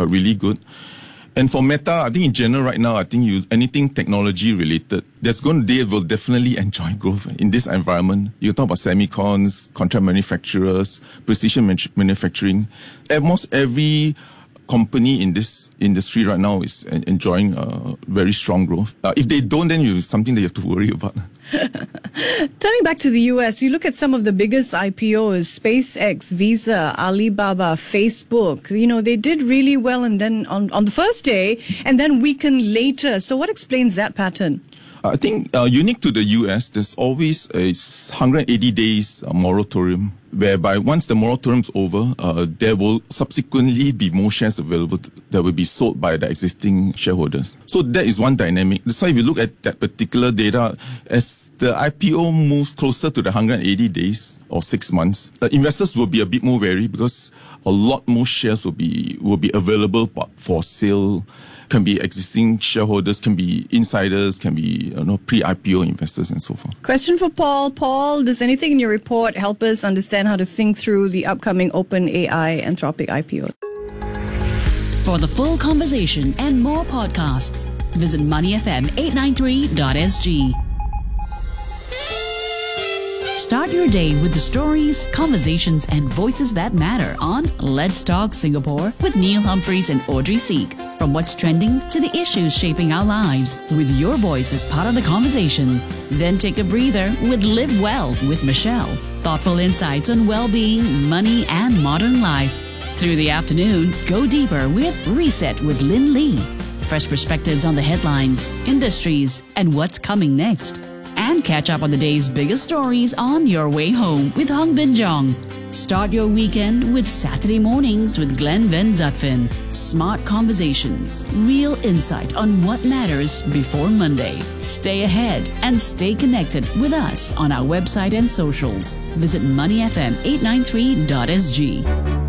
really good. And for Meta, I think in general right now, I think anything technology related, they will definitely enjoy growth in this environment. You talk about semicons, contract manufacturers, precision manufacturing. Almost every company in this industry right now is enjoying very strong growth. If they don't, then it's something that you have to worry about. Turning back to the US, you look at some of the biggest IPOs, SpaceX, Visa, Alibaba, Facebook. They did really well and then on the first day and then weakened later. So what explains that pattern? I think unique to the US, there's always a 180 days moratorium, whereby once the moratorium is over, there will subsequently be more shares available that will be sold by the existing shareholders. So that is one dynamic. So if you look at that particular data, as the IPO moves closer to the 180 days or 6 months, investors will be a bit more wary because a lot more shares will be available for sale. Can be existing shareholders, can be insiders, can be pre-IPO investors and so forth. Question for Paul. Paul, does anything in your report help us understand how to think through the upcoming OpenAI Anthropic IPO? For the full conversation and more podcasts, visit moneyfm893.sg. Start your day with the stories, conversations, and voices that matter on Let's Talk Singapore with Neil Humphreys and Audrey Seek. From what's trending to the issues shaping our lives, with your voice as part of the conversation. Then take a breather with Live Well with Michelle. Thoughtful insights on well-being, money, and modern life. Through the afternoon, go deeper with Reset with Lin Lee. Fresh perspectives on the headlines, industries, and what's coming next. And catch up on the day's biggest stories on your way home with Hong Bin Jong. Start your weekend with Saturday Mornings with Glenn Van Zutphen. Smart conversations, real insight on what matters before Monday. Stay ahead and stay connected with us on our website and socials. Visit moneyfm893.sg.